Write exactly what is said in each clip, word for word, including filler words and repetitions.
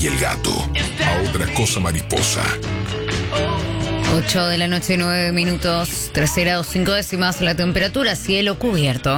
y el gato. A otra cosa mariposa. ocho de la noche, nueve minutos, tres grados cinco décimas la temperatura, cielo cubierto.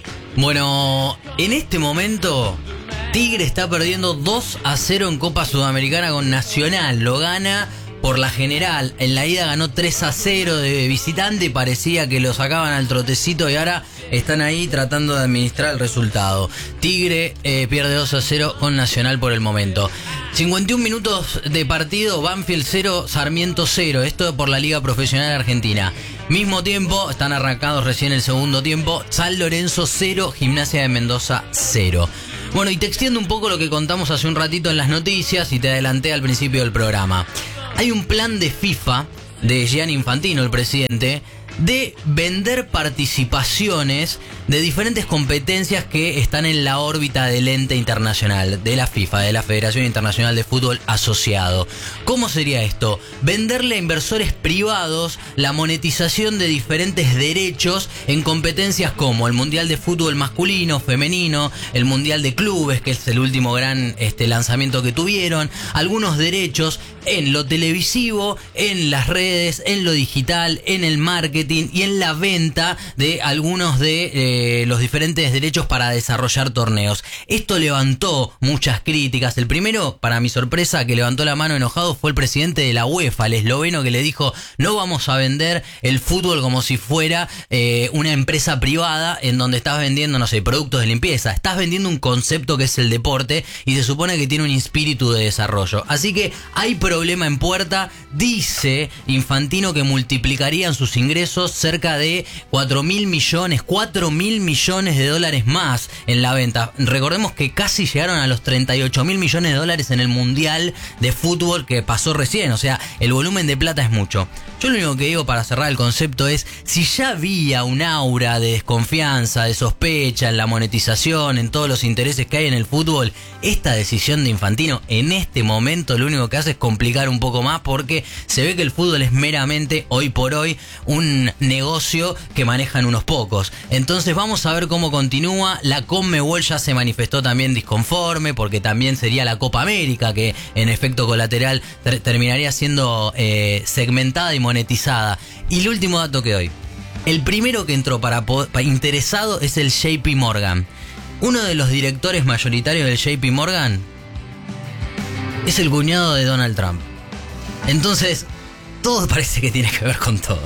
Bueno, en este momento Tigre está perdiendo dos a cero en Copa Sudamericana con Nacional. Lo gana por la general. En la ida ganó tres a cero de visitante. Parecía que lo sacaban al trotecito y ahora están ahí tratando de administrar el resultado. Tigre eh, pierde dos a cero con Nacional por el momento. cincuenta y un minutos de partido, Banfield cero, Sarmiento cero. Esto por la Liga Profesional Argentina. Mismo tiempo, están arrancados recién el segundo tiempo. San Lorenzo cero, Gimnasia de Mendoza cero. Bueno, y te extiendo un poco lo que contamos hace un ratito en las noticias y te adelanté al principio del programa. Hay un plan de FIFA, de Gianni Infantino, el presidente, de vender participaciones de diferentes competencias que están en la órbita del ente internacional, de la FIFA, de la Federación Internacional de Fútbol Asociado. ¿Cómo sería esto? Venderle a inversores privados la monetización de diferentes derechos en competencias como el Mundial de Fútbol Masculino, Femenino, el Mundial de Clubes, que es el último gran este, lanzamiento que tuvieron, algunos derechos en lo televisivo, en las redes, en lo digital, en el marketing y en la venta de algunos de eh, los diferentes derechos para desarrollar torneos. Esto levantó muchas críticas. El primero, para mi sorpresa, que levantó la mano enojado fue el presidente de la UEFA, el esloveno, que le dijo: no vamos a vender el fútbol como si fuera eh, una empresa privada en donde estás vendiendo, no sé, productos de limpieza. Estás vendiendo un concepto que es el deporte y se supone que tiene un espíritu de desarrollo. Así que hay problema en puerta. Dice Infantino que multiplicarían sus ingresos cerca de cuatro mil millones, cuatro mil millones de dólares más en la venta. Recordemos que casi llegaron a los treinta y ocho mil millones de dólares en el Mundial de Fútbol que pasó recién. O sea, el volumen de plata es mucho. Yo lo único que digo para cerrar el concepto es, si ya había un aura de desconfianza, de sospecha en la monetización, en todos los intereses que hay en el fútbol, esta decisión de Infantino en este momento lo único que hace es complicar un poco más, porque se ve que el fútbol es meramente, hoy por hoy, un negocio que manejan unos pocos. Entonces vamos a ver cómo continúa. La Conmebol ya se manifestó también disconforme, porque también sería la Copa América, que en efecto colateral ter- terminaría siendo eh, segmentada y monetizada. Y el último dato que doy: el primero que entró para, para interesado es el J P Morgan. Uno de los directores mayoritarios del J P Morgan es el cuñado de Donald Trump. Entonces, todo parece que tiene que ver con todo.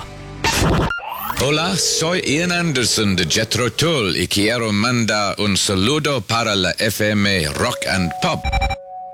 Hola, soy Ian Anderson de Jethro Tull y quiero mandar un saludo para la F M Rock and Pop.